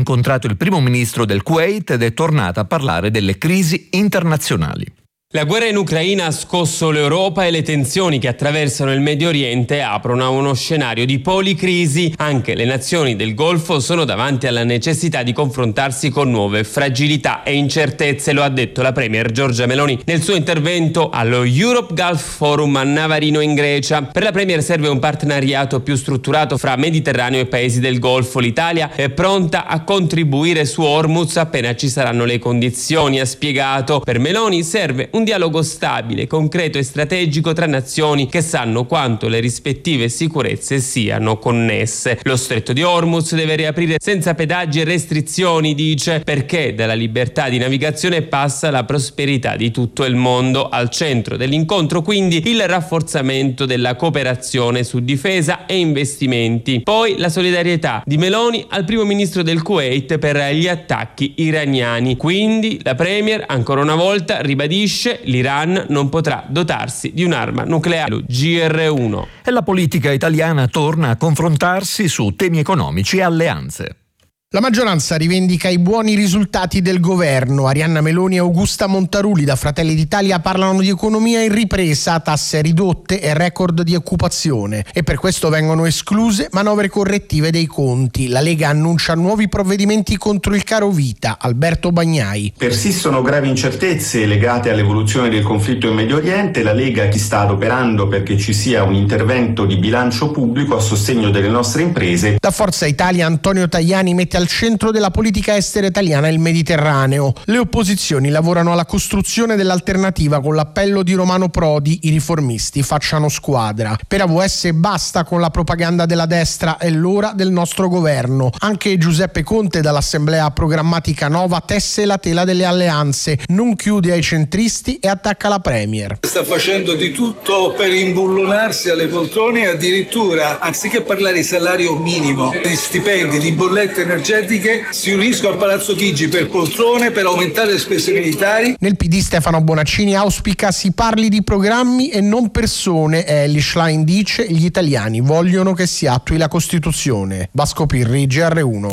incontrato il primo ministro del Kuwait ed è tornata a parlare delle crisi internazionali. La guerra in Ucraina ha scosso l'Europa e le tensioni che attraversano il Medio Oriente aprono a uno scenario di policrisi. Anche le nazioni del Golfo sono davanti alla necessità di confrontarsi con nuove fragilità e incertezze, lo ha detto la premier Giorgia Meloni nel suo intervento allo Europe Gulf Forum a Navarino in Grecia. Per la premier serve un partenariato più strutturato fra Mediterraneo e paesi del Golfo. L'Italia è pronta a contribuire su Hormuz appena ci saranno le condizioni, ha spiegato. Per Meloni serve un dialogo stabile, concreto e strategico tra nazioni che sanno quanto le rispettive sicurezze siano connesse. Lo stretto di Hormuz deve riaprire senza pedaggi e restrizioni, dice, perché dalla libertà di navigazione passa la prosperità di tutto il mondo. Al centro dell'incontro quindi il rafforzamento della cooperazione su difesa e investimenti. Poi la solidarietà di Meloni al primo ministro del Kuwait per gli attacchi iraniani. Quindi la premier ancora una volta ribadisce l'Iran non potrà dotarsi di un'arma nucleare. GR1. E la politica italiana torna a confrontarsi su temi economici e alleanze. La maggioranza rivendica i buoni risultati del governo. Arianna Meloni e Augusta Montaruli da Fratelli d'Italia parlano di economia in ripresa, tasse ridotte e record di occupazione. E per questo vengono escluse manovre correttive dei conti. La Lega annuncia nuovi provvedimenti contro il caro vita. Alberto Bagnai. Persistono gravi incertezze legate all'evoluzione del conflitto in Medio Oriente. La Lega si sta adoperando perché ci sia un intervento di bilancio pubblico a sostegno delle nostre imprese. Da Forza Italia Antonio Tajani mette al centro della politica estera italiana il Mediterraneo. Le opposizioni lavorano alla costruzione dell'alternativa con l'appello di Romano Prodi: i riformisti facciano squadra. Per AVS basta con la propaganda della destra, è l'ora del nostro governo. Anche Giuseppe Conte dall'Assemblea Programmatica Nova tesse la tela delle alleanze, non chiude ai centristi e attacca la premier. Sta facendo di tutto per imbullonarsi alle poltrone e addirittura, anziché parlare di salario minimo, di stipendi, di bollette energetiche, si uniscono a Palazzo Chigi per poltrone, per aumentare le spese militari. Nel PD Stefano Bonaccini auspica si parli di programmi e non persone. Elly Schlein dice gli italiani vogliono che si attui la Costituzione. Vasco Pirri, GR1.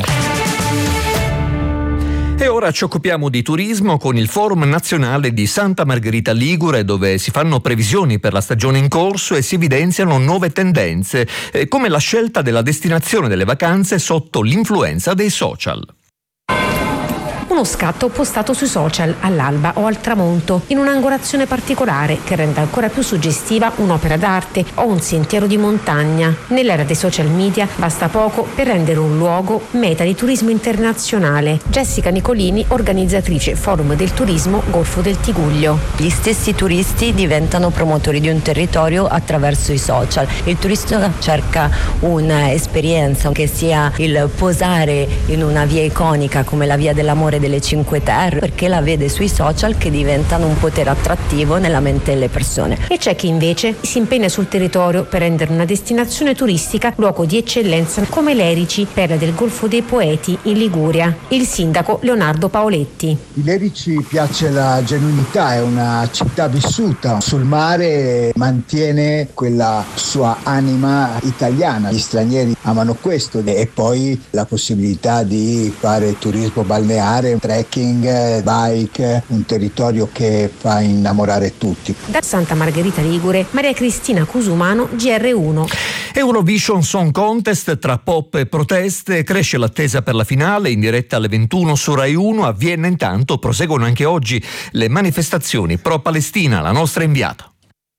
E ora ci occupiamo di turismo con il Forum Nazionale di Santa Margherita Ligure, dove si fanno previsioni per la stagione in corso e si evidenziano nuove tendenze, come la scelta della destinazione delle vacanze sotto l'influenza dei social. Uno scatto postato sui social all'alba o al tramonto, in un'angolazione particolare che rende ancora più suggestiva un'opera d'arte o un sentiero di montagna. Nell'era dei social media basta poco per rendere un luogo meta di turismo internazionale. Jessica Nicolini, organizzatrice Forum del Turismo Golfo del Tiguglio. Gli stessi turisti diventano promotori di un territorio attraverso i social. Il turista cerca un'esperienza che sia il posare in una via iconica come la Via dell'Amore delle Cinque Terre, perché la vede sui social che diventano un potere attrattivo nella mente delle persone. E c'è chi invece si impegna sul territorio per rendere una destinazione turistica luogo di eccellenza come l'Erici, perla del Golfo dei Poeti in Liguria. Il sindaco Leonardo Paoletti. L'Erici piace la genuinità, è una città vissuta sul mare, mantiene quella sua anima italiana. Gli stranieri amano questo e poi la possibilità di fare turismo balneare, trekking, bike, un territorio che fa innamorare tutti. Da Santa Margherita Ligure, Maria Cristina Cusumano, GR1. Eurovision Song Contest tra pop e proteste, cresce l'attesa per la finale in diretta alle 21 su Rai 1. A Vienna intanto proseguono anche oggi le manifestazioni pro Palestina. La nostra inviata.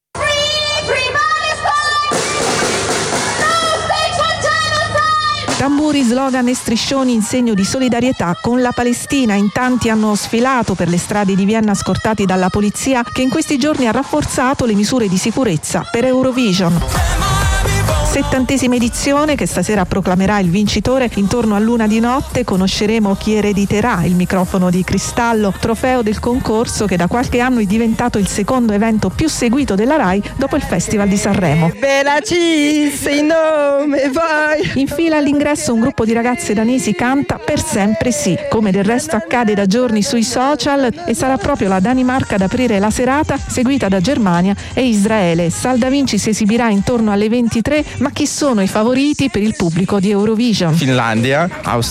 Tamburi, slogan e striscioni in segno di solidarietà con la Palestina. In tanti hanno sfilato per le strade di Vienna scortati dalla polizia, che in questi giorni ha rafforzato le misure di sicurezza per Eurovision. 70ª edizione che stasera proclamerà il vincitore. Intorno all'1 di notte conosceremo chi erediterà il microfono di cristallo, trofeo del concorso che da qualche anno è diventato il secondo evento più seguito della Rai dopo il Festival di Sanremo. In fila all'ingresso un gruppo di ragazze danesi canta Per sempre sì, come del resto accade da giorni sui social, e sarà proprio la Danimarca ad aprire la serata, seguita da Germania e Israele. Sal Da Vinci si esibirà intorno alle 23, ma chi sono i favoriti per il pubblico di Eurovision? Finlandia,